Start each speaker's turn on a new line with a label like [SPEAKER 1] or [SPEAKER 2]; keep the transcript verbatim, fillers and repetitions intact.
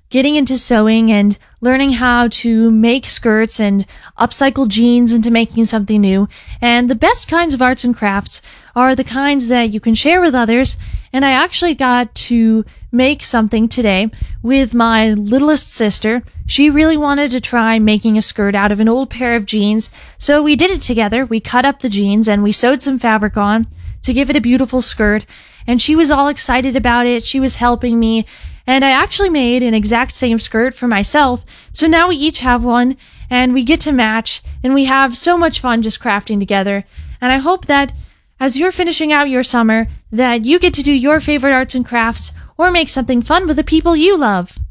[SPEAKER 1] getting into sewing and learning how to make skirts and upcycle jeans into making something new. And the best kinds of arts and crafts are the kinds that you can share with others. And I actually got to make something today with my littlest sister. She really wanted to try making a skirt out of an old pair of jeans. So we did it together. We cut up the jeans and we sewed some fabric on to give it a beautiful skirt. And she was all excited about it. She was helping me. And I actually made an exact same skirt for myself. So now we each have one and we get to match and we have so much fun just crafting together. And I hope that as you're finishing out your summer, that you get to do your favorite arts and crafts or make something fun with the people you love.